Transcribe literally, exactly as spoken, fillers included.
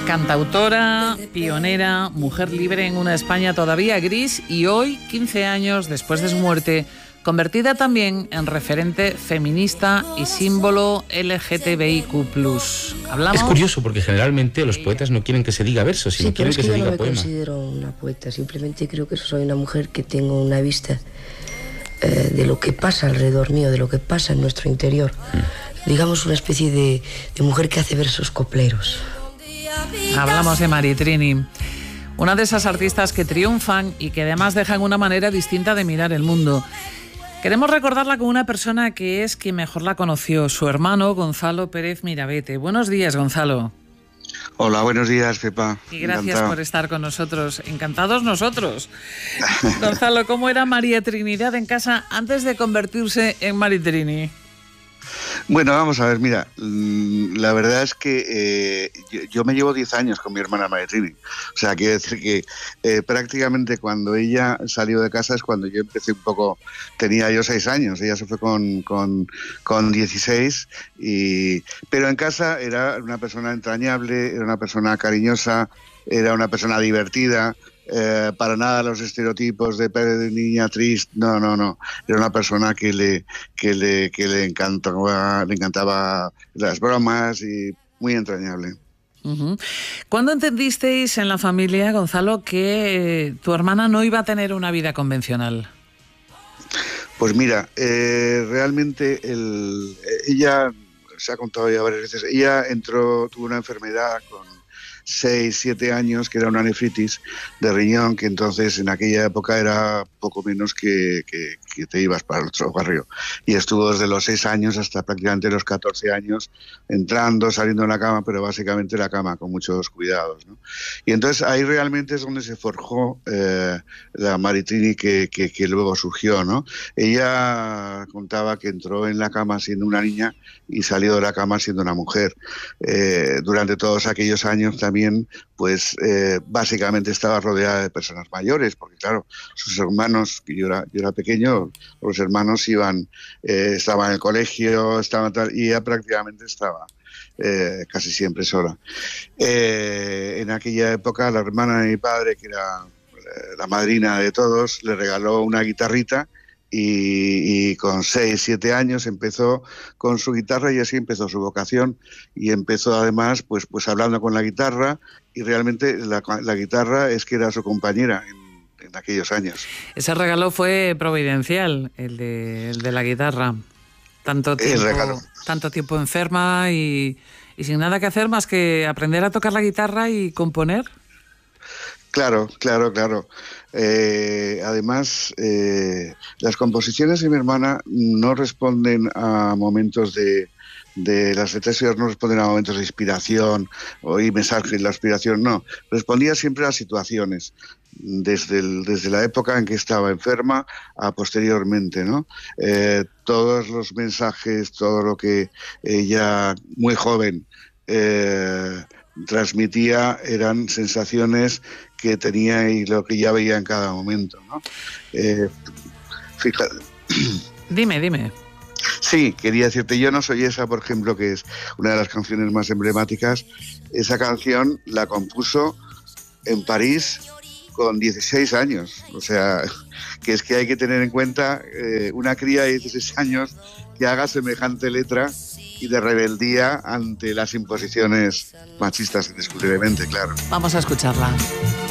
Cantautora, pionera, mujer libre en una España todavía gris y hoy, quince años después de su muerte, convertida también en referente feminista y símbolo L G T B I Q plus. ¿Hablamos? Es curioso porque generalmente los poetas no quieren que se diga versos, sino sí, quieren es que, que se yo diga no me poema. considero una poeta, simplemente creo que soy una mujer que tengo una vista eh, de lo que pasa alrededor mío, de lo que pasa en nuestro interior. Mm. Digamos una especie de, de mujer que hace versos copleros. Hablamos de Maritrini, una de esas artistas que triunfan y que además dejan una manera distinta de mirar el mundo. Queremos recordarla con una persona que es quien mejor la conoció, su hermano Gonzalo Pérez Mirabete. Buenos días, Gonzalo. Hola, buenos días, Pepa. Y gracias Encantado. por estar con nosotros. Encantados nosotros. Gonzalo, ¿cómo era María Trinidad en casa antes de convertirse en Maritrini? Bueno, vamos a ver, mira, la verdad es que eh, yo, yo me llevo diez años con mi hermana Maritrini. O sea, quiere decir que eh, prácticamente cuando ella salió de casa es cuando yo empecé un poco, tenía yo seis años, ella se fue con, con, con dieciséis, y, pero en casa era una persona entrañable, era una persona cariñosa, era una persona divertida. Eh, para nada los estereotipos de, de niña triste, no, no, no. Era una persona que le, que le, que le encantaba, le encantaba las bromas y muy entrañable. Uh-huh. ¿Cuándo entendisteis en la familia, Gonzalo, que tu hermana no iba a tener una vida convencional? Pues mira, eh, realmente el, ella, se ha contado ya varias veces, ella entró, tuvo una enfermedad con seis, siete años, que era una nefritis de riñón, que entonces en aquella época era poco menos que, que, que te ibas para el otro barrio. Y estuvo desde los seis años hasta prácticamente los catorce años, entrando, saliendo de la cama, pero básicamente la cama con muchos cuidados, ¿no? Y entonces ahí realmente es donde se forjó eh, la Maritrini que, que, que luego surgió, ¿no? Ella contaba que entró en la cama siendo una niña y salió de la cama siendo una mujer. Eh, durante todos aquellos años también pues eh, básicamente estaba rodeada de personas mayores, porque claro, sus hermanos, que yo era, yo era pequeño, los hermanos iban, eh, estaban en el colegio, estaban tal, y ella prácticamente estaba eh, casi siempre sola. Eh, en aquella época la hermana de mi padre, que era eh, la madrina de todos, le regaló una guitarrita. Y, y con seis, siete años empezó con su guitarra y así empezó su vocación, y empezó además pues, pues hablando con la guitarra, y realmente la, la guitarra es que era su compañera en, en aquellos años. Ese regalo fue providencial, el de, el de la guitarra. Tanto tiempo, el regalo. Tanto tiempo enferma y, y sin nada que hacer más que aprender a tocar la guitarra y componer. Claro, claro, claro. Eh, además, eh, las composiciones de mi hermana no responden a momentos de, de las letras, no responden a momentos de inspiración o y mensajes, la inspiración no. Respondía siempre a situaciones, desde, el, desde la época en que estaba enferma a posteriormente, ¿no? Eh, todos los mensajes, todo lo que ella, muy joven, eh, transmitía eran sensaciones que tenía y lo que ya veía en cada momento, ¿no? Eh, fíjate. Dime, dime. Sí, quería decirte, Yo no soy esa, por ejemplo, que es una de las canciones más emblemáticas. Esa canción la compuso en París con dieciséis años. O sea, que es que hay que tener en cuenta eh, una cría de dieciséis años que haga semejante letra y de rebeldía ante las imposiciones machistas, indiscutiblemente, claro. Vamos a escucharla.